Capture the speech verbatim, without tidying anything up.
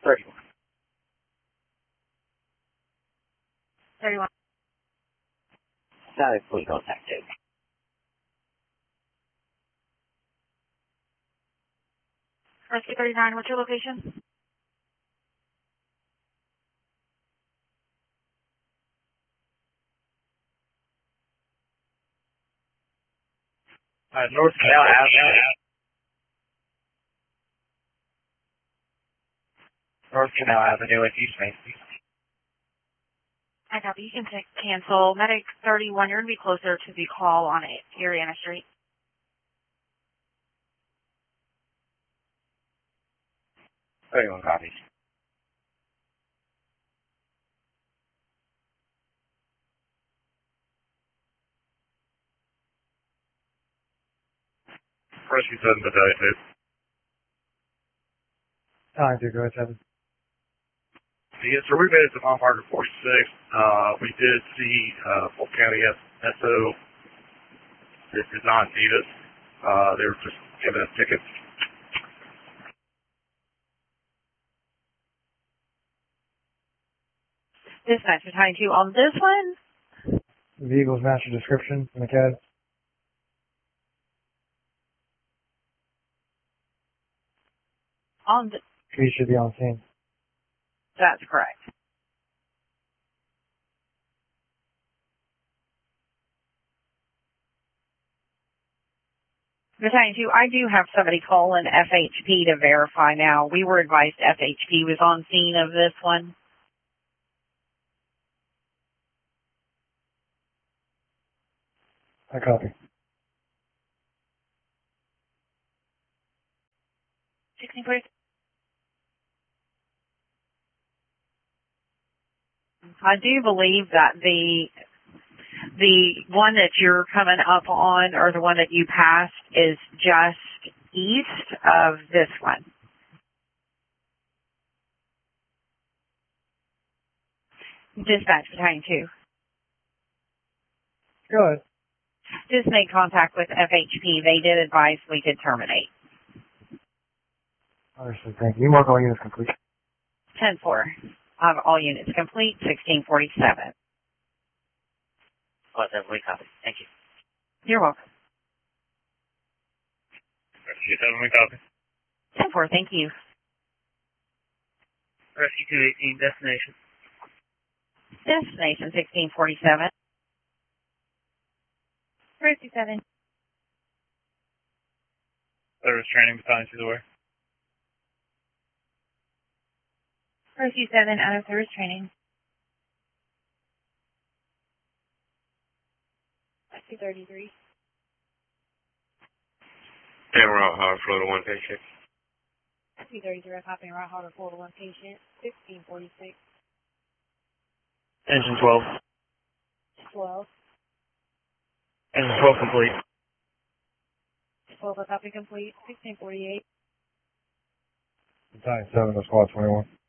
thirty-one. thirty-one. Static fleet contact two. Rescue thirty-nine, what's your location? Uh, North Canal Avenue. North Canal Avenue in East Mason. I copy. You can take cancel. Medic thirty-one, you're going to be closer to the call on Ariana Street. thirty-one copies. Rescue seven Battalion two. Time to go ahead, seven. Yes, sir. We made it to mile marker forty-six. Uh, we did see uh, Polk County S O that did not need us. Uh, they were just giving us tickets. Dispatch Battalion two on this one. Vehicle's master description in the C A D. On the, He should be on scene. that's correct. Battalion two, I do have somebody calling F H P to verify now. We were advised F H P was on scene of this one. I copy. sixteen please. I do believe that the the one that you're coming up on, or the one that you passed, is just east of this one. Dispatch Battalion two. Go ahead. Just made contact with F H P. They did advise we could terminate. Understood. Thank you. Mark all units complete. ten four. Of all units complete, sixteen forty-seven. Oh, seven, we copy. Thank you. You're welcome. Rescue seven, we copy. ten four, thank you. Rescue two eighteen, destination. Destination sixteen forty-seven. Rescue seven. Service training battalion to the way. Rescue seven, out of service training. Rescue thirty-three. And we're out hard for the one patient. Rescue thirty-three, copy right hard for the one patient. sixteen forty-six. Engine twelve. twelve. Engine twelve complete. twelve, a copy complete. sixteen forty-eight. Battalion seven to squad twenty-one.